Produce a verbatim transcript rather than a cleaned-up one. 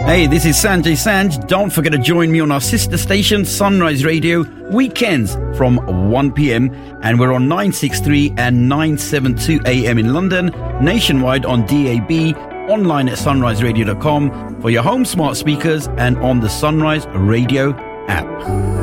Hey, this is Sanjay Sanj. Don't forget to join me on our sister station, Sunrise Radio, weekends from one p.m. And we're on nine sixty-three and nine seventy-two a.m. in London, nationwide on D A B, online at sunrise radio dot com, for your home smart speakers and on the Sunrise Radio app.